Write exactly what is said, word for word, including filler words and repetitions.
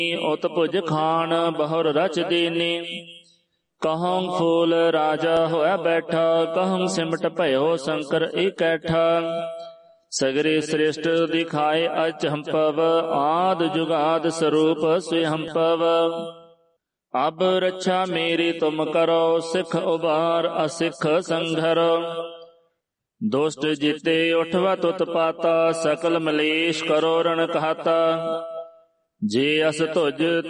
ਉਤ ਭੁਜ ਖਾਨ ਬਹੁਰ ਰਚ ਦੀਨੀ। ਕਹਉ ਫੂਲ ਰਾਜਾ ਹੋਇ ਬੈਠਾ, ਕਹਉ ਸਿਮਟ ਭਇਓ ਸ਼ੰਕਰ ਇਕੈਠਾ। ਸਗਰੇ ਸ੍ਰਿਸ਼ਟ ਦਿਖਾਏ ਅਚੰਭਵ, ਆਦਿ ਜੁਗਾਦ ਸਰੂਪ ਸਵਯੰਭਵ। ਅਬ ਰੱਛਾ ਮੇਰੀ ਤੁਮ ਕਰੋ, ਸਿੱਖ ਉਬਾਰ ਅਸਿੱਖ ਸੰਘਰ। ਦੁਸ਼ਟ ਜਿਤੇ ਉਠਵਾ ਤੁਤ ਪਾਤਾ, ਸਕਲ ਮਲੇਸ਼ ਕਰੋ ਰਣ ਘਾਤਾ। ਜੇ ਅਸ ਤੁਜ